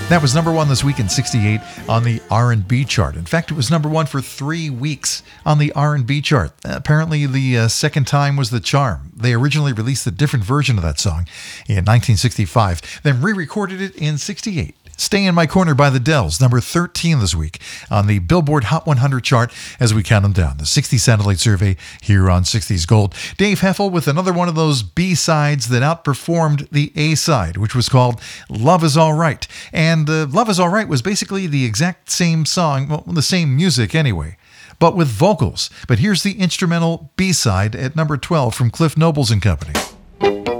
That was number one this week in 68 on the R&B chart. In fact, it was number one for 3 weeks on the R&B chart. Apparently, the second time was the charm. They originally released a different version of that song in 1965, then re-recorded it in 68. Stay in My Corner by the Dells, number 13 this week on the Billboard Hot 100 chart as we count them down. The 60 Satellite Survey here on 60s Gold. Dave Heffel with another one of those B-sides that outperformed the A-side, which was called Love Is All Right. And Love Is All Right was basically the exact same song, well, the same music anyway, but with vocals. But here's the instrumental B-side at number 12 from Cliff Nobles and Company.